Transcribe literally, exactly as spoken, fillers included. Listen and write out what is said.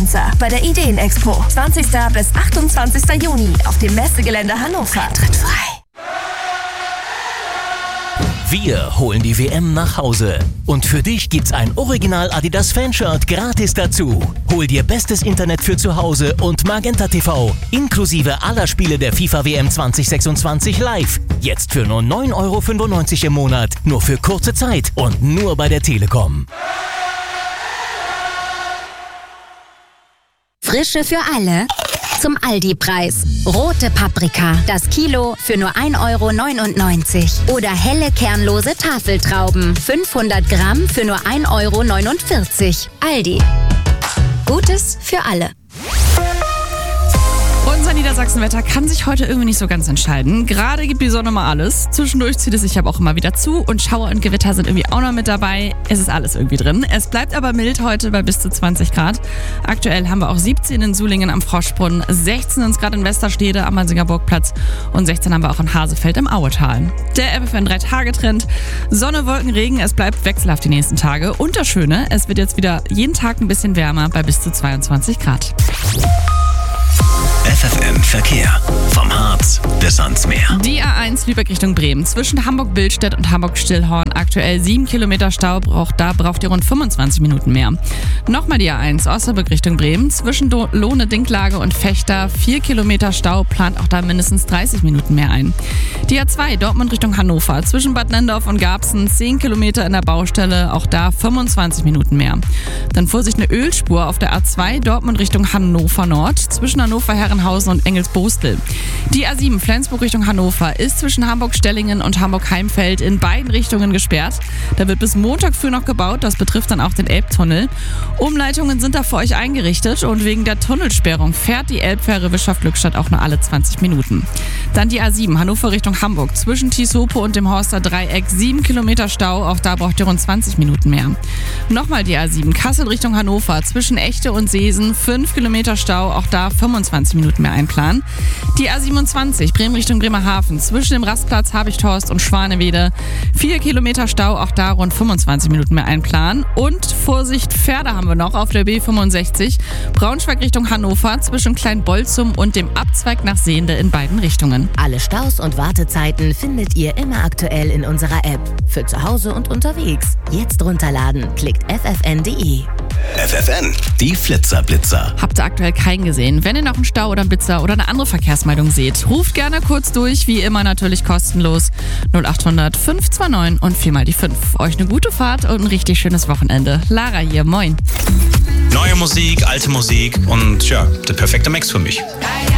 Influencer bei der Ideenexpo. zwanzigsten bis achtundzwanzigsten Juni auf dem Messegelände Hannover. Tritt frei. Wir holen die W M nach Hause. Und für dich gibt's ein Original Adidas Fanshirt gratis dazu. Hol dir bestes Internet für zu Hause und Magenta T V inklusive aller Spiele der FIFA W M zwanzig sechsundzwanzig live. Jetzt für nur neun Euro fünfundneunzig im Monat. Nur für kurze Zeit und nur bei der Telekom. Frische für alle zum Aldi-Preis. Rote Paprika, das Kilo für nur ein Euro neunundneunzig. Oder helle kernlose Tafeltrauben, fünfhundert Gramm für nur ein Euro neunundvierzig. Aldi. Gutes für alle. Unser Niedersachsenwetter kann sich heute irgendwie nicht so ganz entscheiden. Gerade gibt die Sonne mal alles. Zwischendurch zieht es sich aber auch immer wieder zu und Schauer und Gewitter sind irgendwie auch noch mit dabei. Es ist alles irgendwie drin. Es bleibt aber mild heute bei bis zu zwanzig Grad. Aktuell haben wir auch siebzehn in Sulingen am Froschbrunnen, sechzehn sind es gerade in Westerstede am Malsinger Burgplatz und sechzehn haben wir auch in Hasefeld im Auetal. Der F F N drei Tage Trend. Sonne, Wolken, Regen, es bleibt wechselhaft die nächsten Tage. Und das Schöne, es wird jetzt wieder jeden Tag ein bisschen wärmer bei bis zu zweiundzwanzig Grad. F F N Verkehr. Vom Harz bis ans Meer. Die A eins Lübeck Richtung Bremen. Zwischen Hamburg-Billstedt und Hamburg-Stillhorn aktuell sieben Kilometer Stau. Braucht, da braucht ihr rund fünfundzwanzig Minuten mehr. Nochmal die A eins Osnabrück Richtung Bremen. Zwischen Do- Lohne-Dinklage und Fechter vier Kilometer Stau. Plant auch da mindestens dreißig Minuten mehr ein. Die A zwei Dortmund Richtung Hannover. Zwischen Bad Nendorf und Garbsen zehn Kilometer in der Baustelle. Auch da fünfundzwanzig Minuten mehr. Dann Vorsicht, eine Ölspur auf der A zwei Dortmund Richtung Hannover Nord. Zwischen Hannover Herrenhausen und Engelsbostel. Die A sieben Flensburg Richtung Hannover ist zwischen Hamburg-Stellingen und Hamburg-Heimfeld in beiden Richtungen gesperrt. Da wird bis Montag früh noch gebaut, das betrifft dann auch den Elbtunnel. Umleitungen sind da für euch eingerichtet und wegen der Tunnelsperrung fährt die Elbfähre Wischhoff-Glückstadt auch nur alle zwanzig Minuten. Dann die A sieben Hannover Richtung Hamburg zwischen Tieshope und dem Horster Dreieck sieben Kilometer Stau, auch da braucht ihr rund zwanzig Minuten mehr. Nochmal die A sieben Kassel Richtung Hannover zwischen Echte und Seesen fünf Kilometer Stau, auch da fünfundzwanzig Minuten mehr einplanen. Die A siebenundzwanzig Bremen Richtung Bremerhaven zwischen dem Rastplatz Habichthorst und Schwanewede vier Kilometer Stau, auch da rund fünfundzwanzig Minuten mehr einplanen. Und Vorsicht, Pferde haben wir noch auf der B fünfundsechzig Braunschweig Richtung Hannover zwischen Kleinbolzum und dem Abzweig nach Sehnde in beiden Richtungen. Alle Staus und Wartezeiten findet ihr immer aktuell in unserer App. Für zu Hause und unterwegs. Jetzt runterladen. Klickt f f n punkt d e. F F N, die Flitzerblitzer. Habt ihr aktuell keinen gesehen? Wenn ihr noch einen Stau oder einen Blitzer oder eine andere Verkehrsmeldung seht, ruft gerne kurz durch, wie immer natürlich kostenlos null acht hundert fünf zwei neun und viermal die fünf. Euch eine gute Fahrt und ein richtig schönes Wochenende. Lara hier, moin. Neue Musik, alte Musik und ja, der perfekte Mix für mich.